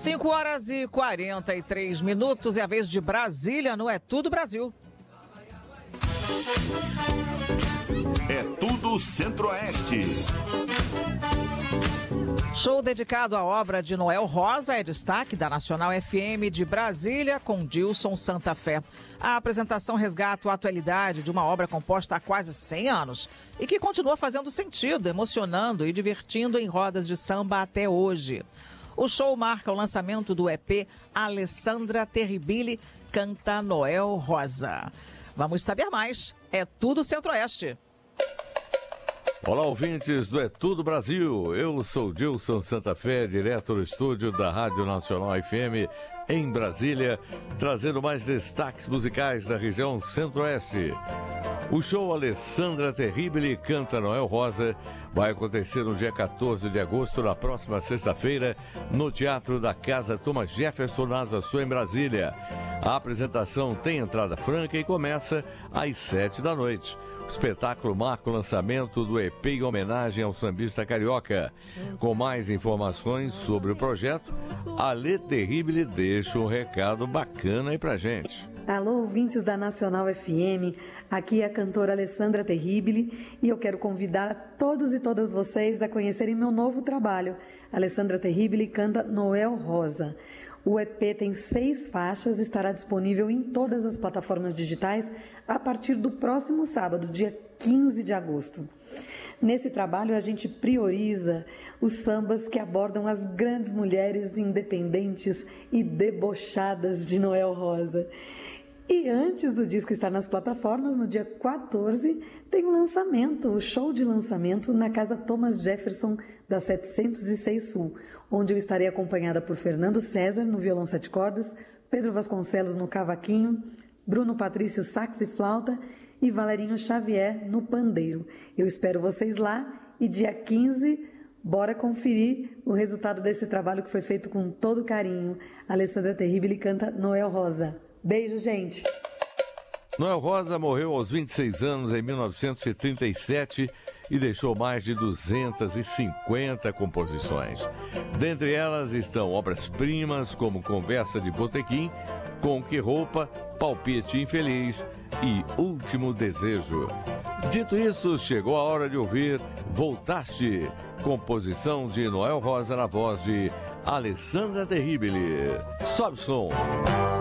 5h43 é a vez de Brasília no É Tudo Brasil. É Tudo Centro-Oeste. Show dedicado à obra de Noel Rosa é destaque da Nacional FM de Brasília com Dilson Santa Fé. A apresentação resgata a atualidade de uma obra composta há quase 100 anos e que continua fazendo sentido, emocionando e divertindo em rodas de samba até hoje. O show marca o lançamento do EP Alessandra Terribili Canta Noel Rosa. Vamos saber mais. É Tudo Centro-Oeste. Olá, ouvintes do É Tudo Brasil. Eu sou Dilson Santa Fé, direto do estúdio da Rádio Nacional FM em Brasília, trazendo mais destaques musicais da região Centro-Oeste. O show Alessandra Terribili Canta Noel Rosa vai acontecer no dia 14 de agosto, na próxima sexta-feira, no Teatro da Casa Thomas Jefferson, na Asa Sul, em Brasília. A apresentação tem entrada franca e começa às 7 da noite. O espetáculo marca o lançamento do EP em homenagem ao sambista carioca. Com mais informações sobre o projeto, a Alê Terribili deixa um recado bacana aí pra gente. Alô, ouvintes da Nacional FM, aqui é a cantora Alessandra Terribili e eu quero convidar a todos e todas vocês a conhecerem meu novo trabalho. Alessandra Terribili Canta Noel Rosa. O EP tem 6 faixas e estará disponível em todas as plataformas digitais a partir do próximo sábado, dia 15 de agosto. Nesse trabalho, a gente prioriza os sambas que abordam as grandes mulheres independentes e debochadas de Noel Rosa. E antes do disco estar nas plataformas, no dia 14, tem o lançamento, o show de lançamento na Casa Thomas Jefferson, da 706 Sul, onde eu estarei acompanhada por Fernando César, no violão 7 cordas, Pedro Vasconcelos no cavaquinho, Bruno Patrício sax e flauta e Valerinho Xavier no pandeiro. Eu espero vocês lá e dia 15, bora conferir o resultado desse trabalho que foi feito com todo carinho. Alessandra Terribili Canta Noel Rosa. Beijo, gente! Noel Rosa morreu aos 26 anos em 1937 e deixou mais de 250 composições. Dentre elas estão obras-primas como Conversa de Botequim, Com Que Roupa, Palpite Infeliz e Último Desejo. Dito isso, chegou a hora de ouvir Voltaste, composição de Noel Rosa na voz de Alessandra Terribili. Sobe o som!